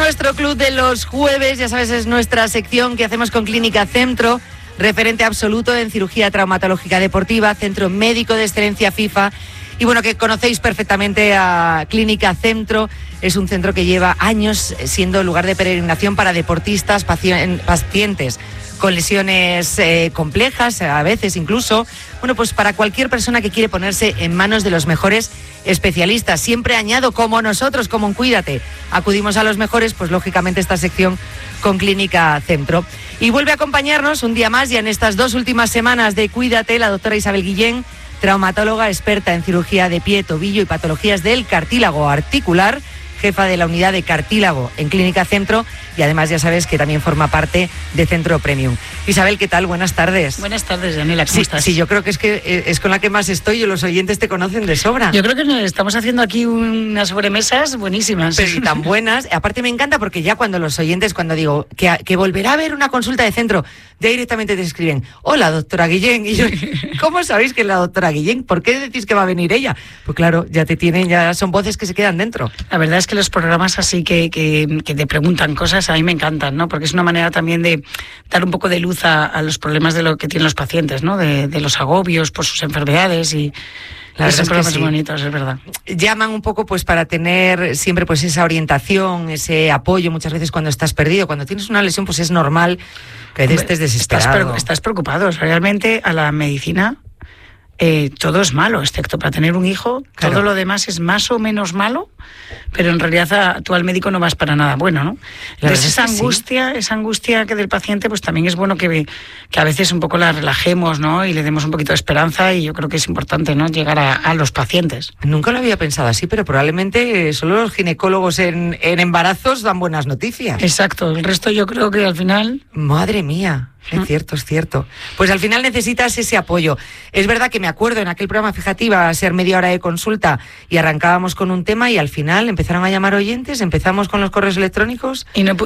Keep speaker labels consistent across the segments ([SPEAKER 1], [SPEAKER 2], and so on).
[SPEAKER 1] nuestro club de los jueves, ya sabes, es nuestra sección que hacemos con Clínica Centro, referente absoluto en cirugía traumatológica deportiva, centro médico de excelencia FIFA. Y bueno, que conocéis perfectamente a Clínica Centro. Es un centro que lleva años siendo lugar de peregrinación para deportistas, pacientes con lesiones complejas, a veces incluso. Bueno, pues para cualquier persona que quiere ponerse en manos de los mejores especialistas. Siempre añado, como nosotros, como en Cuídate, acudimos a los mejores, pues lógicamente esta sección con Clínica Centro. Y vuelve a acompañarnos un día más, ya en estas 2 últimas semanas de Cuídate, la doctora Isabel Guillén, traumatóloga experta en cirugía de pie, tobillo y patologías del cartílago articular, jefa de la unidad de cartílago en Clínica Centro, y además ya sabes que también forma parte de Centro Premium. Isabel, ¿qué tal? Buenas tardes.
[SPEAKER 2] Buenas tardes, Daniela, ¿cómo estás?
[SPEAKER 1] Sí, yo creo que es con la que más estoy y los oyentes te conocen de sobra.
[SPEAKER 2] Yo creo que nos estamos haciendo aquí unas sobremesas buenísimas.
[SPEAKER 1] Pero y tan buenas. Aparte me encanta porque ya cuando los oyentes, cuando digo que volverá a haber una consulta de centro, ya directamente te escriben: hola, doctora Guillén. Y yo, ¿cómo sabéis que es la doctora Guillén? ¿Por qué decís que va a venir ella? Pues claro, ya te tienen, ya son voces que se quedan dentro.
[SPEAKER 2] La verdad es que los programas así que te preguntan cosas a mí me encantan, ¿no? Porque es una manera también de dar un poco de luz a los problemas de lo que tienen los pacientes, ¿no? De los agobios por sus enfermedades y... Son programas bonitos, es verdad.
[SPEAKER 1] Llaman un poco pues para tener siempre pues esa orientación, ese apoyo muchas veces cuando estás perdido. Cuando tienes una lesión pues es normal que estés desesperado.
[SPEAKER 2] Estás preocupado. Realmente a la medicina todo es malo, excepto para tener un hijo. Claro. Todo lo demás es más o menos malo, pero en realidad tú al médico no vas para nada bueno, ¿no? Entonces esa angustia que del paciente, pues también es bueno que a veces un poco la relajemos, ¿no? Y le demos un poquito de esperanza, y yo creo que es importante, ¿no? Llegar a los pacientes.
[SPEAKER 1] Nunca lo había pensado así, pero probablemente solo los ginecólogos en embarazos dan buenas noticias.
[SPEAKER 2] Exacto, el resto yo creo que al final...
[SPEAKER 1] Madre mía. Es cierto. Pues al final necesitas ese apoyo. Es verdad que me acuerdo en aquel programa, fíjate, iba a ser media hora de consulta y arrancábamos con un tema y al final empezaron a llamar oyentes, empezamos con los correos electrónicos.
[SPEAKER 2] Y no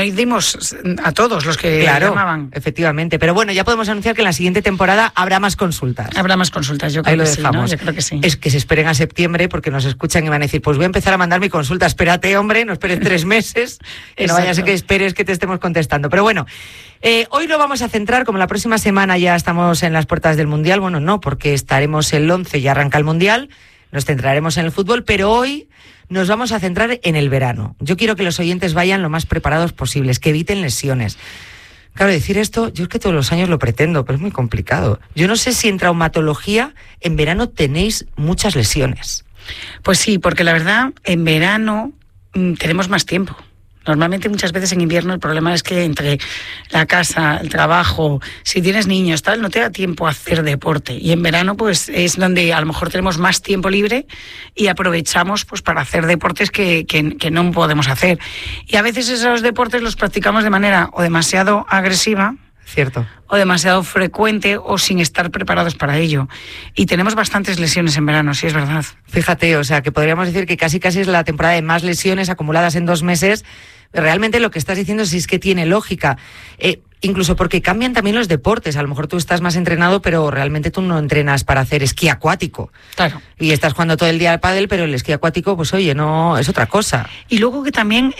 [SPEAKER 2] dimos a todos los que llamaban.
[SPEAKER 1] Efectivamente. Pero bueno, ya podemos anunciar que en la siguiente temporada habrá más consultas.
[SPEAKER 2] Habrá más consultas, yo creo.
[SPEAKER 1] Ahí lo
[SPEAKER 2] que
[SPEAKER 1] dejamos.
[SPEAKER 2] Sí, ¿no? Yo creo que sí.
[SPEAKER 1] Es que se esperen a septiembre porque nos escuchan y van a decir, pues voy a empezar a mandar mi consulta. Espérate, hombre, no esperes 3 meses. Que no vaya a ser que esperes que te estemos contestando. Pero bueno, hoy lo vamos a centrar, como la próxima semana ya estamos en las puertas del Mundial, bueno, no, porque estaremos el 11 y arranca el Mundial, nos centraremos en el fútbol, pero hoy nos vamos a centrar en el verano. Yo quiero que los oyentes vayan lo más preparados posibles, que eviten lesiones. Claro, decir esto, yo es que todos los años lo pretendo, pero es muy complicado. Yo no sé si en traumatología en verano tenéis muchas lesiones.
[SPEAKER 2] Pues sí, porque la verdad, en verano tenemos más tiempo. Normalmente muchas veces en invierno el problema es que entre la casa, el trabajo, si tienes niños, tal, no te da tiempo a hacer deporte. Y en verano pues es donde a lo mejor tenemos más tiempo libre y aprovechamos pues para hacer deportes que no podemos hacer. Y a veces esos deportes los practicamos de manera o demasiado agresiva,
[SPEAKER 1] cierto,
[SPEAKER 2] o demasiado frecuente o sin estar preparados para ello. Y tenemos bastantes lesiones en verano, sí es verdad.
[SPEAKER 1] Fíjate, o sea que podríamos decir que casi es la temporada de más lesiones acumuladas en 2 meses. Realmente lo que estás diciendo sí es que tiene lógica, incluso porque cambian también los deportes. A lo mejor tú estás más entrenado, pero realmente tú no entrenas para hacer esquí acuático.
[SPEAKER 2] Claro.
[SPEAKER 1] Y estás jugando todo el día al pádel, pero el esquí acuático, pues oye, no, es otra cosa.
[SPEAKER 2] Y luego que también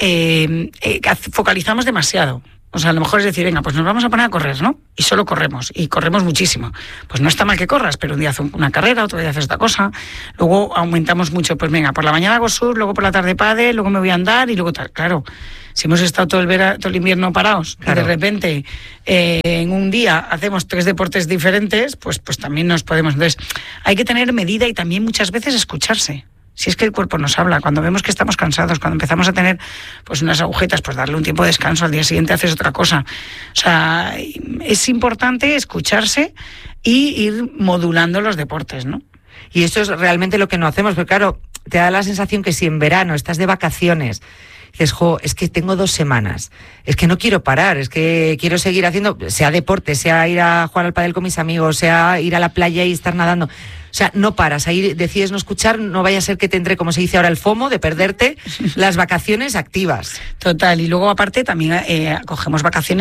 [SPEAKER 2] focalizamos demasiado. O sea, a lo mejor es decir, venga, pues nos vamos a poner a correr, ¿no? Y solo corremos, y corremos muchísimo. Pues no está mal que corras, pero un día haces una carrera, otro día haces otra cosa. Luego aumentamos mucho, pues venga, por la mañana hago surf, luego por la tarde pádel, luego me voy a andar y luego tal. Claro, si hemos estado todo el invierno parados, claro, y de repente en un día hacemos 3 deportes diferentes, pues también nos podemos... Entonces, hay que tener medida y también muchas veces escucharse. Si es que el cuerpo nos habla, cuando vemos que estamos cansados, cuando empezamos a tener pues unas agujetas, pues darle un tiempo de descanso, al día siguiente haces otra cosa. O sea, es importante escucharse y ir modulando los deportes, ¿no?
[SPEAKER 1] Y eso es realmente lo que no hacemos, porque claro, te da la sensación que si en verano estás de vacaciones, dices, es que tengo 2 semanas, es que no quiero parar, es que quiero seguir haciendo, sea deporte, sea ir a jugar al pádel con mis amigos, sea ir a la playa y estar nadando. O sea, no paras, ahí decides no escuchar, no vaya a ser que te entre, como se dice ahora, el FOMO de perderte las vacaciones activas.
[SPEAKER 2] Total, y luego aparte también cogemos vacaciones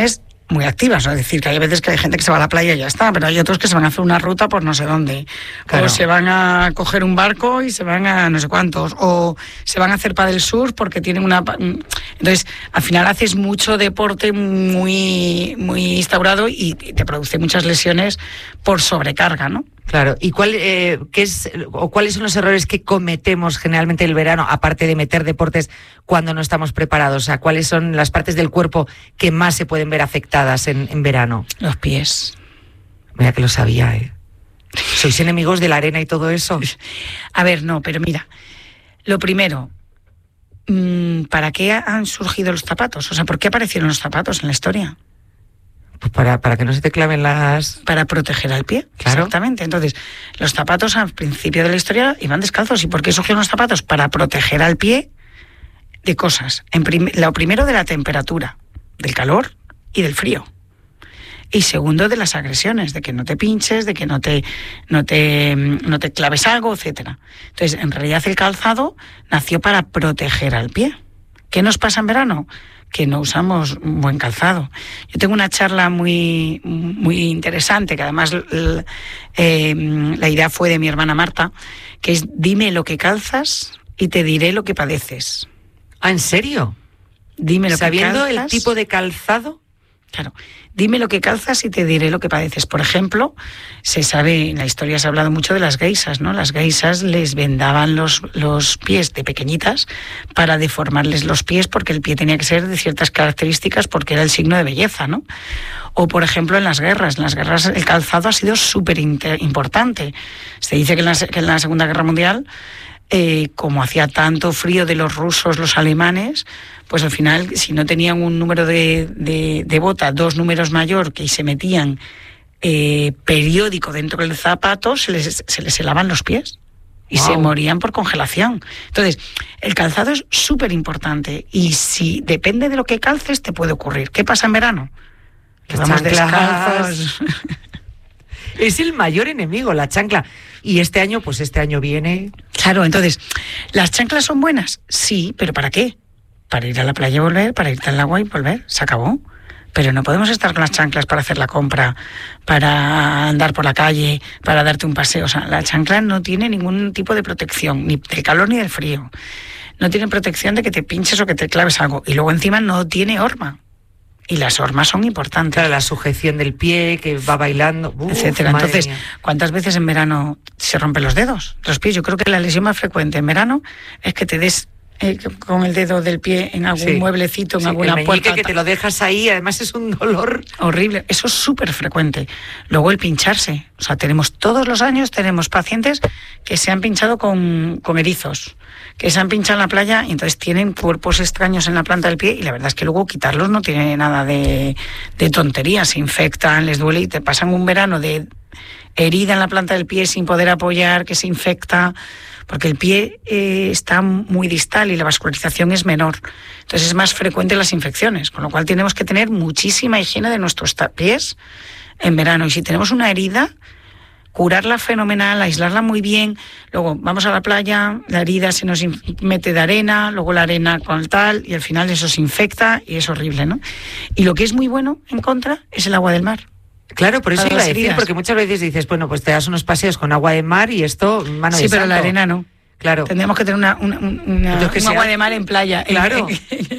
[SPEAKER 2] muy activas, es decir, que hay veces que hay gente que se va a la playa y ya está, pero hay otros que se van a hacer una ruta por no sé dónde, o se van a coger un barco y se van a no sé cuántos, o se van a hacer pádel surf porque tienen una... Entonces, al final haces mucho deporte muy, muy instaurado y te produce muchas lesiones por sobrecarga, ¿no?
[SPEAKER 1] Claro, ¿y cuáles son los errores que cometemos generalmente el verano, aparte de meter deportes cuando no estamos preparados? O sea, ¿cuáles son las partes del cuerpo que más se pueden ver afectadas en verano?
[SPEAKER 2] Los pies.
[SPEAKER 1] Mira que lo sabía, ¿eh? ¿Sois enemigos de la arena y todo eso?
[SPEAKER 2] A ver, no, pero mira, lo primero, ¿para qué han surgido los zapatos? O sea, ¿por qué aparecieron los zapatos en la historia?
[SPEAKER 1] Pues para que no se te claven las...
[SPEAKER 2] Para proteger al pie, claro. Exactamente. Entonces, los zapatos al principio de la historia iban descalzos. ¿Y por qué surgieron los zapatos? Para proteger al pie de cosas. Lo primero, de la temperatura, del calor y del frío. Y segundo, de las agresiones, de que no te pinches, de que no te claves algo, etcétera. Entonces, en realidad el calzado nació para proteger al pie. ¿Qué nos pasa en verano? Que no usamos buen calzado. Yo tengo una charla muy, muy interesante, que además la idea fue de mi hermana Marta, que es: dime lo que calzas y te diré lo que padeces.
[SPEAKER 1] ¿Ah, en serio?
[SPEAKER 2] Dime lo que calzas.
[SPEAKER 1] ¿Sabiendo el tipo de calzado?
[SPEAKER 2] Claro. Dime lo que calzas y te diré lo que padeces. Por ejemplo, se sabe, en la historia se ha hablado mucho de las geishas, ¿no? Las geishas les vendaban los pies de pequeñitas para deformarles los pies, porque el pie tenía que ser de ciertas características, porque era el signo de belleza, ¿no? O, por ejemplo, en las guerras el calzado ha sido súper importante. Se dice que en la Segunda Guerra Mundial, como hacía tanto frío de los rusos, los alemanes, pues al final, si no tenían un número de bota 2 números mayor, que se metían periódico dentro del zapato, se les helaban los pies y se morían por congelación. Entonces, el calzado es súper importante, y si depende de lo que calces, te puede ocurrir. ¿Qué pasa en verano? Que vamos descalzos.
[SPEAKER 1] Es el mayor enemigo, la chancla. Y este año viene...
[SPEAKER 2] Claro, entonces, ¿las chanclas son buenas? Sí, pero ¿para qué? Para ir a la playa y volver, para irte al agua y volver, se acabó. Pero no podemos estar con las chanclas para hacer la compra, para andar por la calle, para darte un paseo. O sea, la chancla no tiene ningún tipo de protección, ni del calor ni del frío. No tiene protección de que te pinches o que te claves algo. Y luego encima no tiene horma. Y las hormas son importantes.
[SPEAKER 1] Claro, la sujeción del pie, que va bailando,
[SPEAKER 2] etcétera. Entonces, ¿cuántas veces en verano se rompen los dedos, los pies? Yo creo que la lesión más frecuente en verano es que te des con el dedo del pie en algún mueblecito, en alguna puerta.
[SPEAKER 1] Que te lo dejas ahí, además es un dolor
[SPEAKER 2] horrible. Eso es súper frecuente. Luego el pincharse. O sea, todos los años tenemos pacientes que se han pinchado con erizos, que se han pinchado en la playa y entonces tienen cuerpos extraños en la planta del pie, y la verdad es que luego quitarlos no tiene nada de tontería. Se infectan, les duele y te pasan un verano de herida en la planta del pie sin poder apoyar, que se infecta, porque el pie está muy distal y la vascularización es menor. Entonces es más frecuente las infecciones, con lo cual tenemos que tener muchísima higiene de nuestros pies en verano. Y si tenemos una herida, curarla fenomenal, aislarla muy bien. Luego vamos a la playa, la herida se nos mete de arena, luego la arena con el tal, y al final eso se infecta y es horrible, ¿no? Y lo que es muy bueno en contra es el agua del mar.
[SPEAKER 1] Claro, por eso iba a decir, porque muchas veces dices, bueno, pues te das unos paseos con agua de mar y esto, mano de
[SPEAKER 2] sí, pero
[SPEAKER 1] santo.
[SPEAKER 2] La arena no.
[SPEAKER 1] Claro.
[SPEAKER 2] Tendríamos que tener un agua de mar en playa.
[SPEAKER 1] Claro.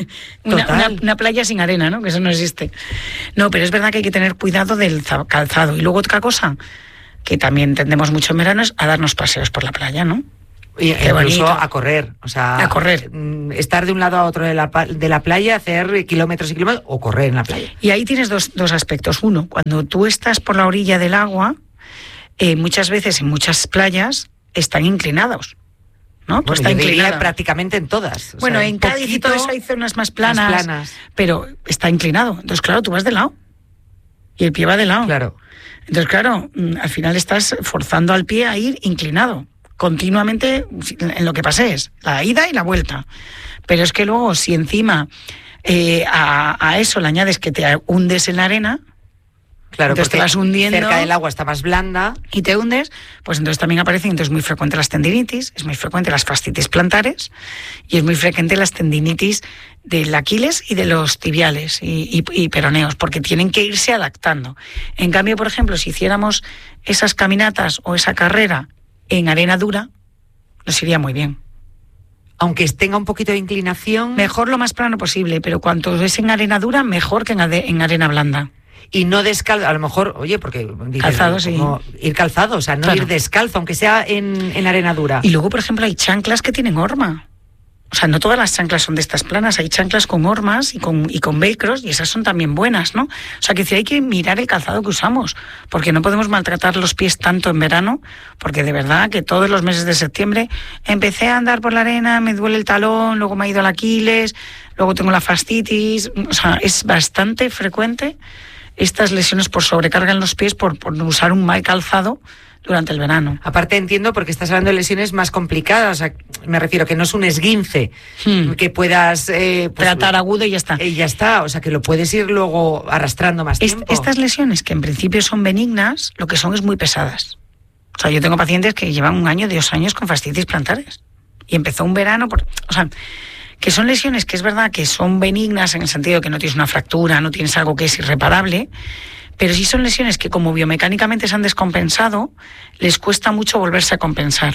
[SPEAKER 2] una playa sin arena, ¿no? Que eso no existe. No, pero es verdad que hay que tener cuidado del calzado. Y luego otra cosa que también tendemos mucho en verano es a darnos paseos por la playa, ¿no?
[SPEAKER 1] Y incluso a correr, o sea,
[SPEAKER 2] a correr.
[SPEAKER 1] Estar de un lado a otro de la playa, hacer kilómetros y kilómetros, o correr en la playa.
[SPEAKER 2] Y ahí tienes dos aspectos. Uno, cuando tú estás por la orilla del agua, muchas veces en muchas playas están inclinados, ¿no?
[SPEAKER 1] Bueno, está inclinada prácticamente en todas.
[SPEAKER 2] Bueno, en Cádiz y todo eso hay zonas más planas, pero está inclinado. Entonces, claro, tú vas de lado y el pie va de lado.
[SPEAKER 1] Claro.
[SPEAKER 2] Entonces, claro, al final estás forzando al pie a ir inclinado continuamente en lo que pasees, la ida y la vuelta. Pero es que luego, si encima a eso le añades que te hundes en la arena,
[SPEAKER 1] Claro,
[SPEAKER 2] entonces te vas hundiendo.
[SPEAKER 1] Cerca del agua está más blanda.
[SPEAKER 2] Y te hundes, pues entonces también aparecen, entonces es muy frecuente las tendinitis, es muy frecuente las fascitis plantares y es muy frecuente las tendinitis del Aquiles y de los tibiales y peroneos, porque tienen que irse adaptando. En cambio, por ejemplo, si hiciéramos esas caminatas o esa carrera en arena dura, nos iría muy bien.
[SPEAKER 1] Aunque tenga un poquito de inclinación.
[SPEAKER 2] Mejor lo más plano posible, pero cuanto es en arena dura, mejor que en arena blanda.
[SPEAKER 1] Y no descalzo, a lo mejor, oye, porque dices,
[SPEAKER 2] calzado, sí.
[SPEAKER 1] Ir calzado, o sea, no
[SPEAKER 2] claro.
[SPEAKER 1] Ir descalzo, aunque sea en arena dura.
[SPEAKER 2] Y luego, por ejemplo, hay chanclas que tienen horma. O sea, no todas las chanclas son de estas planas, hay chanclas con hormas y con velcros, y esas son también buenas, ¿no? O sea, que hay que mirar el calzado que usamos, porque no podemos maltratar los pies tanto en verano, porque de verdad que todos los meses de septiembre empecé a andar por la arena, me duele el talón, luego me ha ido el Aquiles, luego tengo la fascitis. O sea, es bastante frecuente estas lesiones por sobrecarga en los pies por usar un mal calzado durante el verano.
[SPEAKER 1] Aparte entiendo porque estás hablando de lesiones más complicadas, o sea, me refiero que no es un esguince que puedas
[SPEAKER 2] tratar agudo y ya está.
[SPEAKER 1] Y ya está, o sea, que lo puedes ir luego arrastrando más tiempo.
[SPEAKER 2] Estas lesiones que en principio son benignas, lo que son es muy pesadas. O sea, yo tengo pacientes que llevan 1 año, 2 años con fascitis plantares y empezó un verano, o sea, que son lesiones que es verdad que son benignas en el sentido de que no tienes una fractura, no tienes algo que es irreparable, pero sí son lesiones que como biomecánicamente se han descompensado, les cuesta mucho volverse a compensar.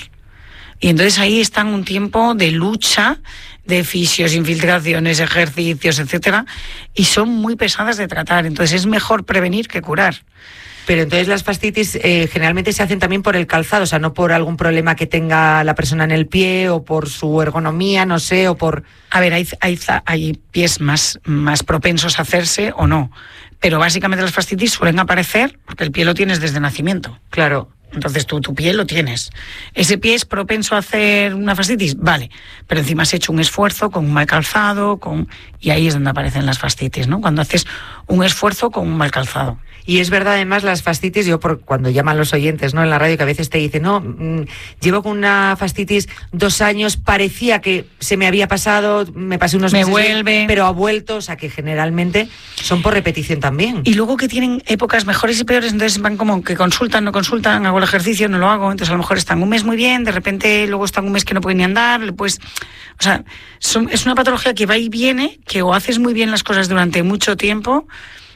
[SPEAKER 2] Y entonces ahí están un tiempo de lucha, de fisios, infiltraciones, ejercicios, etcétera, y son muy pesadas de tratar. Entonces es mejor prevenir que curar.
[SPEAKER 1] Pero entonces las fascitis generalmente se hacen también por el calzado, o sea, no por algún problema que tenga la persona en el pie o por su ergonomía, no sé, o por...
[SPEAKER 2] A ver, hay pies más propensos a hacerse o no, pero básicamente las fascitis suelen aparecer porque el pie lo tienes desde nacimiento.
[SPEAKER 1] Claro.
[SPEAKER 2] Entonces tu pie lo tienes. ¿Ese pie es propenso a hacer una fascitis? Vale, pero encima has hecho un esfuerzo con un mal calzado, y ahí es donde aparecen las fascitis, ¿no? Cuando haces un esfuerzo con un mal calzado.
[SPEAKER 1] Y es verdad, además, las fascitis, cuando llaman los oyentes, ¿no?, en la radio, que a veces te dicen, no, llevo con una fascitis 2 años, parecía que se me había pasado, me pasé unos meses,
[SPEAKER 2] vuelve,
[SPEAKER 1] pero ha vuelto, o sea, que generalmente son por repetición también.
[SPEAKER 2] Y luego que tienen épocas mejores y peores, entonces van como que consultan, no consultan, hago el ejercicio, no lo hago, entonces a lo mejor están un mes muy bien, de repente luego están un mes que no pueden ni andar, pues, o sea, es una patología que va y viene, que o haces muy bien las cosas durante mucho tiempo,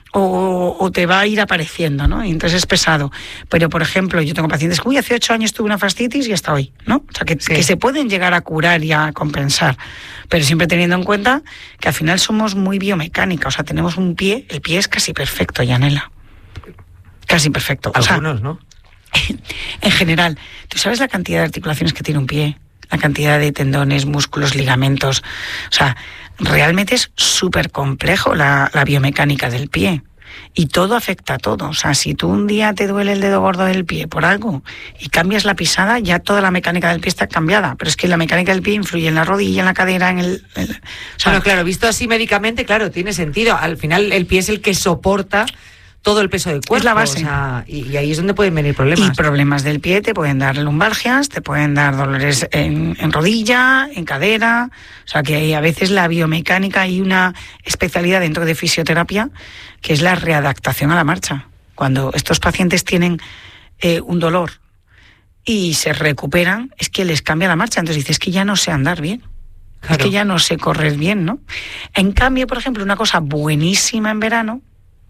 [SPEAKER 2] o te va a ir apareciendo, ¿no? Y entonces es pesado. Pero, por ejemplo, yo tengo pacientes que, hace 8 años tuve una fascitis y hasta hoy, ¿no? O sea, que se pueden llegar a curar y a compensar. Pero siempre teniendo en cuenta que al final somos muy biomecánica. O sea, tenemos el pie es casi perfecto, Yanela. Casi perfecto.
[SPEAKER 1] Algunos, ¿no?
[SPEAKER 2] En general. ¿Tú sabes la cantidad de articulaciones que tiene un pie? La cantidad de tendones, músculos, ligamentos. O sea, realmente es súper complejo la biomecánica del pie. Y todo afecta a todo. O sea, si tú un día te duele el dedo gordo del pie por algo y cambias la pisada, ya toda la mecánica del pie está cambiada. Pero es que la mecánica del pie influye en la rodilla, en la cadera, en el... O sea,
[SPEAKER 1] bueno, claro, visto así médicamente, claro, tiene sentido. Al final el pie es el que soporta todo el peso del cuerpo.
[SPEAKER 2] Es la base.
[SPEAKER 1] O sea, y ahí es donde pueden venir problemas.
[SPEAKER 2] Y problemas del pie te pueden dar lumbalgias, te pueden dar dolores en rodilla, en cadera. O sea, que a veces la biomecánica, hay una especialidad dentro de fisioterapia que es la readaptación a la marcha. Cuando estos pacientes tienen un dolor y se recuperan, es que les cambia la marcha. Entonces dices, es que ya no sé andar bien. Claro. Es que ya no sé correr bien, ¿no? En cambio, por ejemplo, una cosa buenísima en verano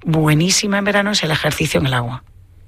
[SPEAKER 2] es el ejercicio en el agua.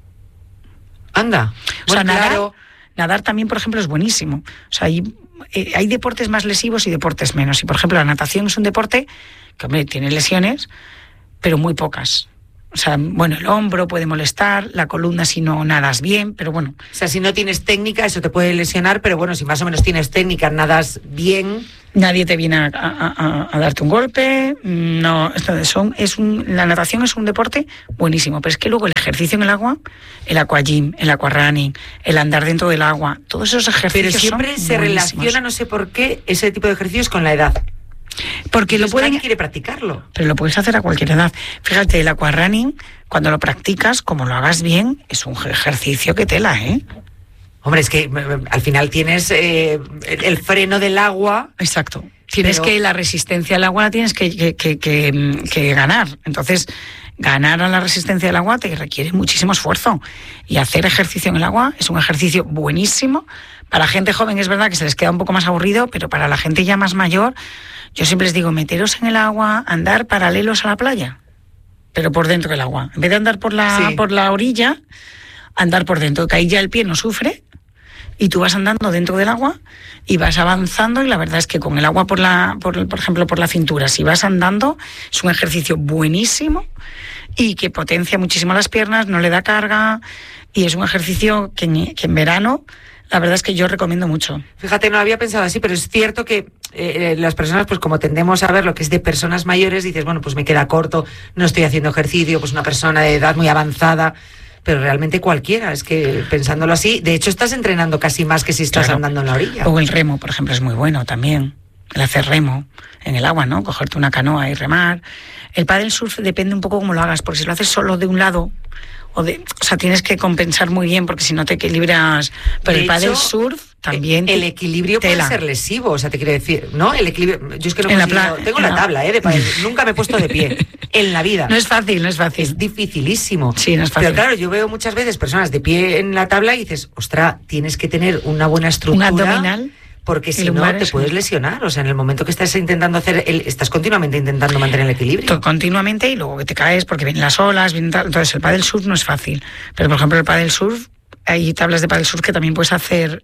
[SPEAKER 1] Anda.
[SPEAKER 2] O sea, nadar también, por ejemplo, es buenísimo. O sea, hay deportes más lesivos y deportes menos. Y, por ejemplo, la natación es un deporte que, hombre, tiene lesiones, pero muy pocas. O sea, bueno, el hombro puede molestar, la columna si no nadas bien, pero bueno.
[SPEAKER 1] O sea, si no tienes técnica, eso te puede lesionar, pero bueno, si más o menos tienes técnica, nadas bien...
[SPEAKER 2] Nadie te viene a darte un golpe, no. La natación es un deporte buenísimo, pero es que luego el ejercicio en el agua, el aquagym, el aquarunning, el andar dentro del agua, todos esos ejercicios
[SPEAKER 1] pero siempre
[SPEAKER 2] son
[SPEAKER 1] se
[SPEAKER 2] buenísimos.
[SPEAKER 1] Relaciona, no sé por qué, ese tipo de ejercicios con la edad.
[SPEAKER 2] Porque lo pueden...
[SPEAKER 1] Nadie quiere practicarlo.
[SPEAKER 2] Pero lo puedes hacer a cualquier edad. Fíjate, el aquarunning, cuando lo practicas, como lo hagas bien, es un ejercicio que tela, ¿eh?
[SPEAKER 1] Hombre, es que al final tienes el freno del agua.
[SPEAKER 2] Exacto. Tienes que la resistencia al agua la tienes que ganar. Entonces, ganar a la resistencia al agua te requiere muchísimo esfuerzo. Y hacer ejercicio en el agua es un ejercicio buenísimo. Para gente joven es verdad que se les queda un poco más aburrido, pero para la gente ya más mayor, yo siempre les digo, meteros en el agua, andar paralelos a la playa, pero por dentro del agua. En vez de andar por la orilla, andar por dentro, que ahí ya el pie no sufre, y tú vas andando dentro del agua y vas avanzando, y la verdad es que con el agua por ejemplo, por la cintura, si vas andando, es un ejercicio buenísimo y que potencia muchísimo las piernas, no le da carga, y es un ejercicio que en verano, la verdad es que yo recomiendo mucho.
[SPEAKER 1] Fíjate, no lo había pensado así, pero es cierto que las personas, pues como tendemos a ver lo que es de personas mayores, dices, bueno, pues me queda corto, no estoy haciendo ejercicio, pues una persona de edad muy avanzada, pero realmente cualquiera, es que pensándolo así, de hecho estás entrenando casi más que si estás andando en la orilla.
[SPEAKER 2] O el remo, por ejemplo, es muy bueno también, el hacer remo en el agua, ¿no? Cogerte una canoa y remar. El pádel surf depende un poco cómo lo hagas, porque si lo haces solo de un lado, o sea, tienes que compensar muy bien porque si no te equilibras. Pero el pádel surf también.
[SPEAKER 1] El equilibrio puede ser lesivo, o sea, te quiero decir, ¿no? El equilibrio. Yo es que no consigo, tengo la tabla, de pádel. Nunca me he puesto de pie en la vida.
[SPEAKER 2] No es fácil.
[SPEAKER 1] Es dificilísimo.
[SPEAKER 2] Sí, no es fácil.
[SPEAKER 1] Pero claro, yo veo muchas veces personas de pie en la tabla y dices, ostras, tienes que tener una buena estructura.
[SPEAKER 2] Un abdominal.
[SPEAKER 1] Porque si no, te puedes lesionar. O sea, en el momento que estás intentando estás continuamente intentando mantener el equilibrio.
[SPEAKER 2] Continuamente, y luego que te caes porque vienen las olas, entonces el pádel surf no es fácil. Pero, por ejemplo, el pádel surf, hay tablas de pádel surf que también puedes hacer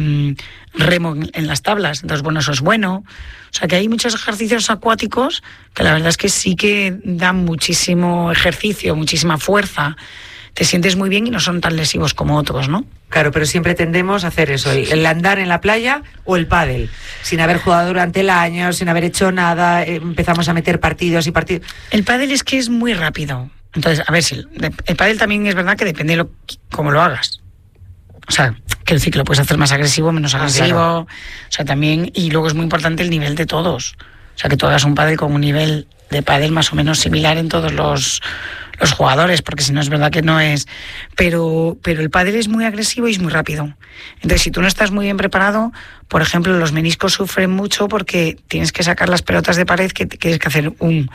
[SPEAKER 2] remo en las tablas. Entonces, bueno, eso es bueno. O sea, que hay muchos ejercicios acuáticos que la verdad es que sí que dan muchísimo ejercicio, muchísima fuerza. Te sientes muy bien y no son tan lesivos como otros, ¿no?
[SPEAKER 1] Claro, pero siempre tendemos a hacer eso, el andar en la playa o el pádel, sin haber jugado durante el año, sin haber hecho nada, empezamos a meter partidos y partidos.
[SPEAKER 2] El pádel es que es muy rápido. Entonces, a ver, si el pádel también es verdad que depende de cómo lo hagas. O sea, quiero decir que lo puedes hacer más agresivo, menos agresivo. Claro. O sea, también, y luego es muy importante el nivel de todos. O sea, que tú hagas un pádel con un nivel de pádel más o menos similar en todos los jugadores, porque si no es verdad que no es. Pero el pádel es muy agresivo y es muy rápido. Entonces, si tú no estás muy bien preparado, por ejemplo, los meniscos sufren mucho porque tienes que sacar las pelotas de pared, que tienes que hacer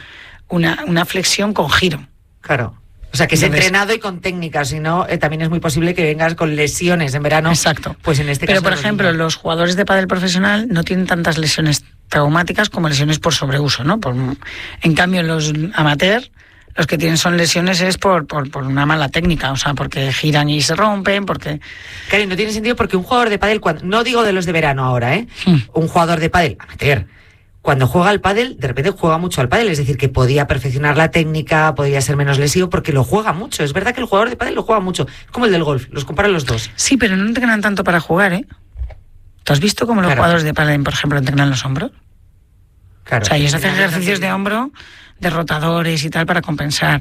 [SPEAKER 2] una flexión con giro.
[SPEAKER 1] Claro. O sea, que es entrenado y con técnicas, si no, también es muy posible que vengas con lesiones en verano.
[SPEAKER 2] Exacto.
[SPEAKER 1] Pues en este caso.
[SPEAKER 2] Pero, por ejemplo, los jugadores de pádel profesional no tienen tantas lesiones traumáticas como lesiones por sobreuso, ¿no? En cambio, los amateurs, los que tienen son lesiones es por una mala técnica, o sea, porque giran y se rompen, porque...
[SPEAKER 1] Claro, no tiene sentido porque un jugador de pádel, no digo de los de verano ahora, un jugador de pádel amateur, cuando juega al pádel, de repente juega mucho al pádel, es decir, que podía perfeccionar la técnica, podría ser menos lesivo, porque lo juega mucho. Es verdad que el jugador de pádel lo juega mucho, es como el del golf, los comparan los dos.
[SPEAKER 2] Sí, pero no entrenan tanto para jugar, ¿eh? ¿Tú has visto cómo los jugadores de pádel, por ejemplo, entrenan los hombros?
[SPEAKER 1] Claro.
[SPEAKER 2] O sea, ellos hacen ejercicios de hombro, de rotadores y tal para compensar,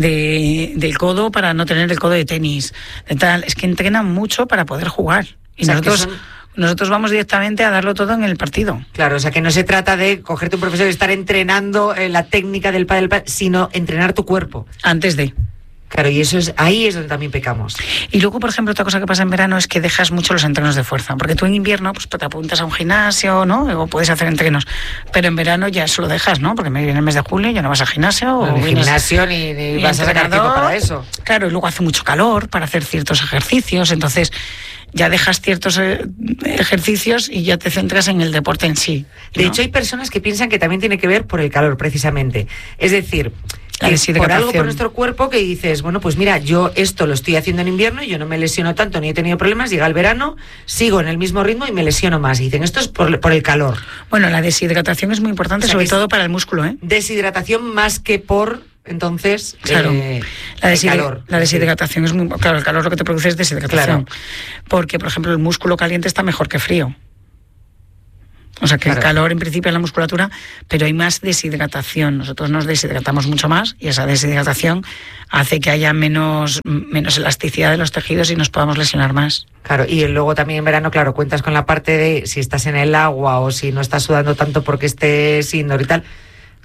[SPEAKER 2] del codo para no tener el codo de tenis, de tal. Es que entrenan mucho para poder jugar. Y nosotros vamos directamente a darlo todo en el partido.
[SPEAKER 1] Claro, o sea, que no se trata de cogerte un profesor y estar entrenando la técnica del pádel, sino entrenar tu cuerpo.
[SPEAKER 2] Antes de...
[SPEAKER 1] Claro, y ahí es donde también pecamos.
[SPEAKER 2] Y luego, por ejemplo, otra cosa que pasa en verano es que dejas mucho los entrenos de fuerza, porque tú en invierno pues te apuntas a un gimnasio, ¿no? O puedes hacer entrenos, pero en verano ya eso lo dejas, ¿no? Porque viene el mes de julio, ya no vas al gimnasio.
[SPEAKER 1] No, ni gimnasio, ni vas a sacar tiempo para eso.
[SPEAKER 2] Claro, y luego hace mucho calor para hacer ciertos ejercicios, entonces ya dejas ciertos ejercicios y ya te centras en el deporte en sí, ¿no?
[SPEAKER 1] De hecho, hay personas que piensan que también tiene que ver por el calor, precisamente. Es decir... por algo por nuestro cuerpo que dices, bueno, pues mira, yo esto lo estoy haciendo en invierno y yo no me lesiono tanto ni he tenido problemas, llega el verano, sigo en el mismo ritmo y me lesiono más. Y dicen, esto es por el calor.
[SPEAKER 2] Bueno, la deshidratación es muy importante, o sea, sobre todo para el músculo, ¿eh?
[SPEAKER 1] Deshidratación más que por, entonces,
[SPEAKER 2] claro,
[SPEAKER 1] calor.
[SPEAKER 2] La deshidratación es muy... Claro, el calor lo que te produce es deshidratación. Claro. Porque, por ejemplo, el músculo caliente está mejor que frío. O sea, que el calor en principio es la musculatura, pero hay más deshidratación. Nosotros nos deshidratamos mucho más y esa deshidratación hace que haya menos elasticidad de los tejidos y nos podamos lesionar más.
[SPEAKER 1] Claro, y luego también en verano, claro, cuentas con la parte de si estás en el agua o si no estás sudando tanto porque estés indoor y tal.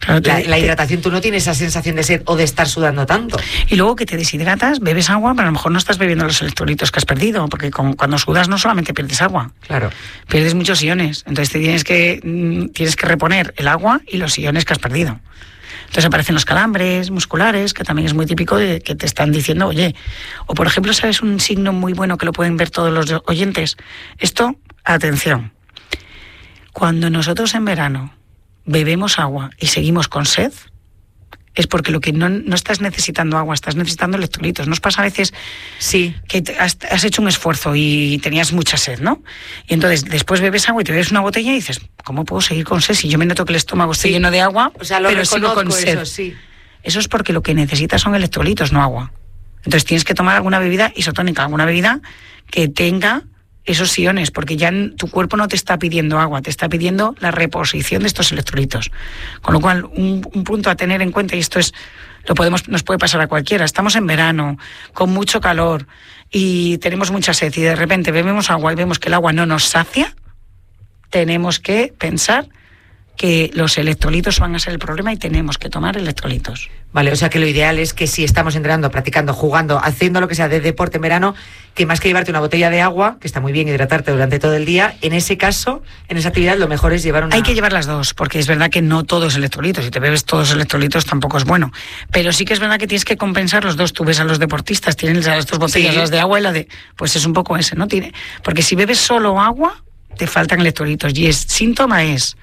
[SPEAKER 2] Claro,
[SPEAKER 1] la hidratación, tú no tienes esa sensación de sed o de estar sudando tanto.
[SPEAKER 2] Y luego que te deshidratas, bebes agua, pero a lo mejor no estás bebiendo los electrolitos que has perdido, porque cuando sudas no solamente pierdes agua,
[SPEAKER 1] claro,
[SPEAKER 2] pierdes muchos iones. Entonces tienes que reponer el agua y los iones que has perdido. Entonces aparecen los calambres musculares, que también es muy típico de que te están diciendo, oye, o por ejemplo, ¿sabes un signo muy bueno que lo pueden ver todos los oyentes? Esto, atención, cuando nosotros en verano bebemos agua y seguimos con sed, es porque lo que no estás necesitando agua, estás necesitando electrolitos. ¿Nos pasa a veces
[SPEAKER 1] sí,
[SPEAKER 2] que has hecho un esfuerzo y tenías mucha sed, ¿no? Y entonces después bebes agua y te bebes una botella y dices, ¿cómo puedo seguir con sed si yo me noto que el estómago está lleno de agua,
[SPEAKER 1] o sea,
[SPEAKER 2] pero sigo con sed?
[SPEAKER 1] Eso, sí.
[SPEAKER 2] Eso es porque lo que necesitas son electrolitos, no agua. Entonces tienes que tomar alguna bebida isotónica, alguna bebida que tenga esos iones, porque ya tu cuerpo no te está pidiendo agua, te está pidiendo la reposición de estos electrolitos. Con lo cual, un punto a tener en cuenta, y esto nos puede pasar a cualquiera, estamos en verano, con mucho calor, y tenemos mucha sed, y de repente bebemos agua y vemos que el agua no nos sacia, tenemos que pensar que los electrolitos van a ser el problema y tenemos que tomar electrolitos.
[SPEAKER 1] Vale, o sea que lo ideal es que si estamos entrenando, practicando, jugando, haciendo lo que sea de deporte en verano, que más que llevarte una botella de agua, que está muy bien hidratarte durante todo el día, en ese caso, en esa actividad, lo mejor es llevar una...
[SPEAKER 2] Hay que llevar las dos, porque es verdad que no todo es electrolitos. Si te bebes todos los electrolitos tampoco es bueno. Pero sí que es verdad que tienes que compensar los dos. Tú ves a los deportistas, tienen las dos botellas, sí, las de agua y la de... Pues es un poco ese, ¿no? Porque si bebes solo agua, te faltan electrolitos. Y el síntoma es...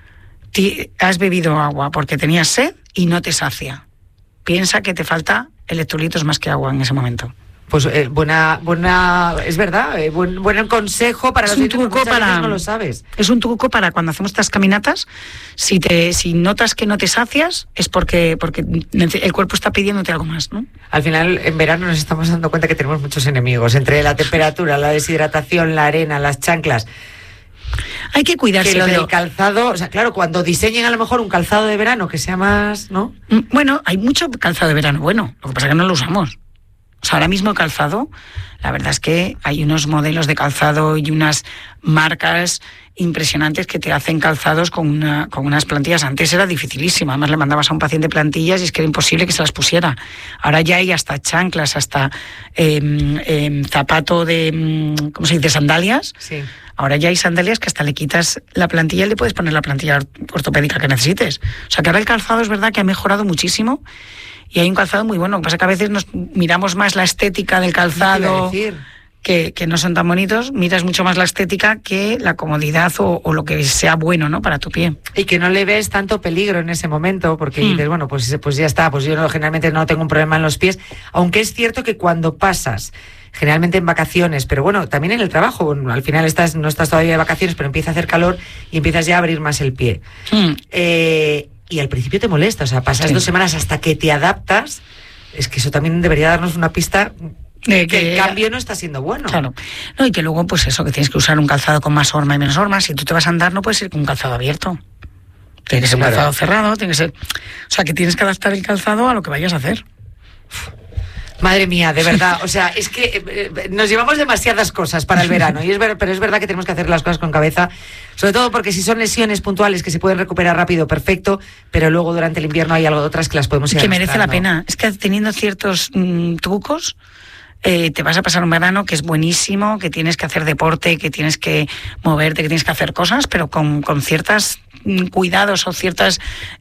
[SPEAKER 2] has bebido agua porque tenías sed y no te sacia. Piensa que te falta electrolitos más que agua en ese momento.
[SPEAKER 1] Pues buena, es verdad, buen consejo para
[SPEAKER 2] es
[SPEAKER 1] los
[SPEAKER 2] un truco para
[SPEAKER 1] no lo sabes.
[SPEAKER 2] Es un truco para cuando hacemos estas caminatas, si notas que no te sacias, es porque el cuerpo está pidiéndote algo más, ¿no?
[SPEAKER 1] Al final, en verano nos estamos dando cuenta que tenemos muchos enemigos, entre la temperatura, la deshidratación, la arena, las chanclas.
[SPEAKER 2] Hay que cuidarse.
[SPEAKER 1] Que lo del calzado, o sea, claro, cuando diseñen a lo mejor un calzado de verano que sea más, ¿no?
[SPEAKER 2] Bueno, hay mucho calzado de verano bueno, lo que pasa es que no lo usamos. O sea, ahora mismo calzado, la verdad es que hay unos modelos de calzado y unas marcas impresionantes que te hacen calzados con unas plantillas. Antes era dificilísimo, además le mandabas a un paciente plantillas y es que era imposible que se las pusiera. Ahora ya hay hasta chanclas, hasta zapato de, ¿cómo se dice?, sandalias.
[SPEAKER 1] Sí.
[SPEAKER 2] Ahora ya hay sandalias que hasta le quitas la plantilla y le puedes poner la plantilla ortopédica que necesites. O sea que ahora el calzado es verdad que ha mejorado muchísimo y hay un calzado muy bueno. Lo que pasa es que a veces nos miramos más la estética del calzado, que no son tan bonitos, miras mucho más la estética que la comodidad o lo que sea bueno, ¿no?, para tu pie.
[SPEAKER 1] Y que no le ves tanto peligro en ese momento, porque dices, bueno, pues ya está, pues yo generalmente no tengo un problema en los pies, aunque es cierto que cuando pasas, generalmente en vacaciones, pero bueno, también en el trabajo, bueno, al final no estás todavía de vacaciones, pero empieza a hacer calor y empiezas ya a abrir más el pie. Y al principio te molesta, o sea, pasas 2 semanas hasta que te adaptas, es que eso también debería darnos una pista de que el cambio no está siendo bueno.
[SPEAKER 2] Claro. No, y que luego, pues eso, que tienes que usar un calzado con más horma y menos horma. Si tú te vas a andar, no puedes ir con un calzado abierto. Tiene que ser un calzado cerrado, tiene que ser... O sea, que tienes que adaptar el calzado a lo que vayas a hacer.
[SPEAKER 1] Madre mía, de verdad, o sea, es que nos llevamos demasiadas cosas para el verano, pero es verdad que tenemos que hacer las cosas con cabeza, sobre todo porque si son lesiones puntuales que se pueden recuperar rápido, perfecto, pero luego durante el invierno hay algo de otras que las podemos ir
[SPEAKER 2] que merece la pena. Es que teniendo ciertos trucos, te vas a pasar un verano que es buenísimo, que tienes que hacer deporte, que tienes que moverte, que tienes que hacer cosas, pero con ciertas cuidados o ciertos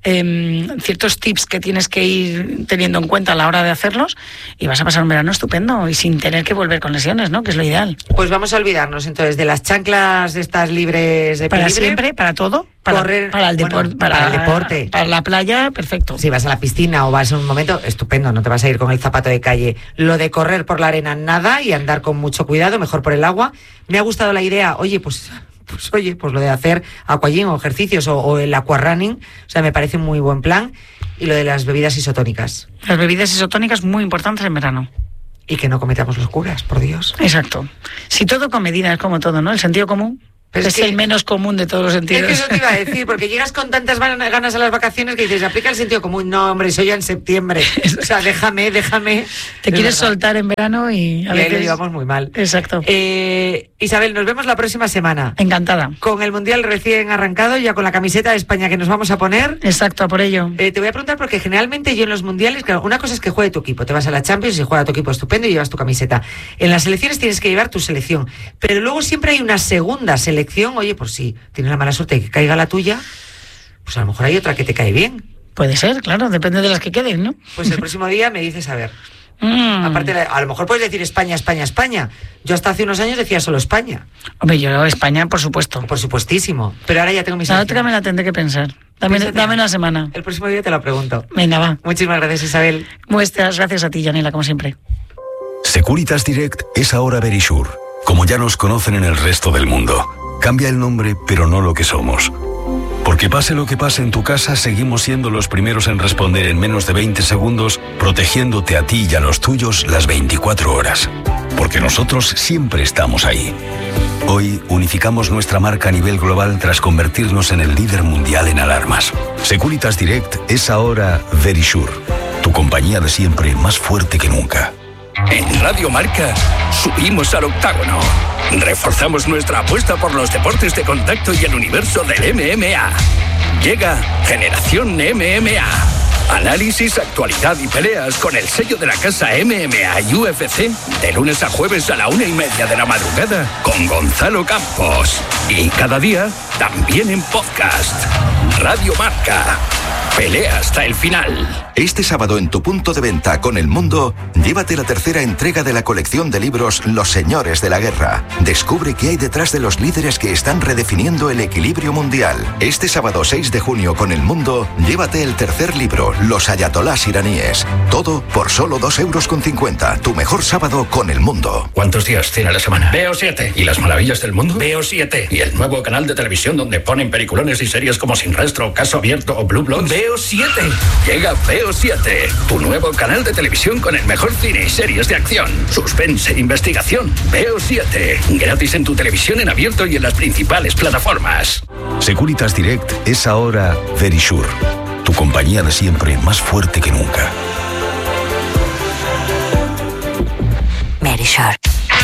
[SPEAKER 2] tips que tienes que ir teniendo en cuenta a la hora de hacerlos, y vas a pasar un verano estupendo y sin tener que volver con lesiones, ¿no?, que es lo ideal.
[SPEAKER 1] Pues vamos a olvidarnos entonces de las chanclas de estas libres de
[SPEAKER 2] para
[SPEAKER 1] libre.
[SPEAKER 2] Siempre, para todo,
[SPEAKER 1] correr,
[SPEAKER 2] para el deporte,
[SPEAKER 1] para el deporte,
[SPEAKER 2] para la playa, perfecto.
[SPEAKER 1] Si vas a la piscina o vas en un momento, estupendo, no te vas a ir con el zapato de calle. Lo de correr por la arena, nada, y andar con mucho cuidado, mejor por el agua. Me ha gustado la idea, pues lo de hacer aquagym o ejercicios o el aquarunning, o sea, me parece un muy buen plan. Y lo de las bebidas isotónicas.
[SPEAKER 2] Las bebidas isotónicas muy importantes en verano.
[SPEAKER 1] Y que no cometamos locuras, por Dios.
[SPEAKER 2] Exacto. Si todo con medida es como todo, ¿no? El sentido común.
[SPEAKER 1] Pero
[SPEAKER 2] es el menos común de todos los sentidos.
[SPEAKER 1] Es que eso te iba a decir, porque llegas con tantas ganas a las vacaciones que dices, aplica el sentido común. No, hombre, soy ya en septiembre. O sea, déjame.
[SPEAKER 2] Te quieres soltar en verano y a veces
[SPEAKER 1] lo llevamos muy mal.
[SPEAKER 2] Exacto.
[SPEAKER 1] Isabel, nos vemos la próxima semana.
[SPEAKER 2] Encantada.
[SPEAKER 1] Con el Mundial recién arrancado, ya con la camiseta de España que nos vamos a poner.
[SPEAKER 2] Exacto, a por ello.
[SPEAKER 1] Te voy a preguntar porque generalmente yo en los Mundiales, claro, una cosa es que juegue tu equipo. Te vas a la Champions y juega tu equipo estupendo y llevas tu camiseta. En las selecciones tienes que llevar tu selección. Pero luego siempre hay una segunda selección. Oye, por si tienes la mala suerte de que caiga la tuya, pues a lo mejor hay otra que te cae bien.
[SPEAKER 2] Puede ser, claro, depende de las que queden, ¿no?
[SPEAKER 1] Pues el próximo día me dices, a ver. Aparte, a lo mejor puedes decir España. Yo hasta hace unos años decía solo España.
[SPEAKER 2] Hombre, yo España, por supuesto.
[SPEAKER 1] Por supuestísimo. Pero ahora ya tengo mi selección.
[SPEAKER 2] La otra me la tendré que pensar. Dame una semana.
[SPEAKER 1] El próximo día te lo pregunto.
[SPEAKER 2] Venga, va.
[SPEAKER 1] Muchísimas gracias, Isabel.
[SPEAKER 2] Muchas gracias a ti, Yanela, como siempre.
[SPEAKER 3] Securitas Direct es ahora Verisure, como ya nos conocen en el resto del mundo. Cambia el nombre, pero no lo que somos. Porque pase lo que pase en tu casa, seguimos siendo los primeros en responder en menos de 20 segundos, protegiéndote a ti y a los tuyos las 24 horas. Porque nosotros siempre estamos ahí. Hoy unificamos nuestra marca a nivel global tras convertirnos en el líder mundial en alarmas. Securitas Direct es ahora Verisure, tu compañía de siempre más fuerte que nunca.
[SPEAKER 4] En Radio Marca subimos al octágono. Reforzamos nuestra apuesta por los deportes de contacto y el universo del MMA. Llega Generación MMA. Análisis, actualidad y peleas con el sello de la casa MMA y UFC de lunes a jueves a la 1:30 de la madrugada con Gonzalo Campos. Y cada día también en podcast. Radio Marca. Pelea hasta el final.
[SPEAKER 5] Este sábado en tu punto de venta con El Mundo, llévate la tercera entrega de la colección de libros Los Señores de la Guerra. Descubre qué hay detrás de los líderes que están redefiniendo el equilibrio mundial. Este sábado 6 de junio con El Mundo, llévate el tercer libro, Los Ayatolás iraníes. Todo por solo 2,50 €. Tu mejor sábado con El Mundo.
[SPEAKER 4] ¿Cuántos días tiene la semana? Veo 7. ¿Y las maravillas del mundo? Veo 7. ¿Y el nuevo canal de televisión donde ponen peliculones y series como Sin Rastro, Caso Abierto o Blue Bloods? Veo 7. Llega Veo 7, tu nuevo canal de televisión con el mejor cine y series de acción, suspense e investigación. Veo 7, gratis en tu televisión en abierto y en las principales plataformas.
[SPEAKER 3] Securitas Direct es ahora Verisure, tu compañía de siempre más fuerte que nunca.
[SPEAKER 6] Verisure.